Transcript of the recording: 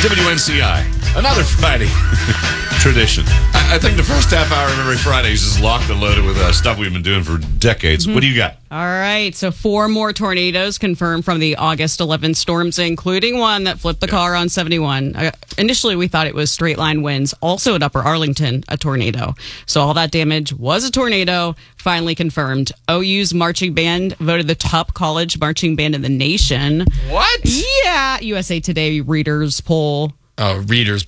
WNCI, another Friday tradition. I think the first half hour of every Friday is just locked and loaded with stuff we've been doing for decades. What do you got? All right, so 4 more tornadoes confirmed from the August 11 storms, including one that flipped the car on 71. Initially, we thought it was straight line winds. Also at Upper Arlington, a tornado. So all that damage was a tornado, finally confirmed. OU's marching band voted the top college marching band in the nation. What? Yeah, USA Today readers poll. Oh, readers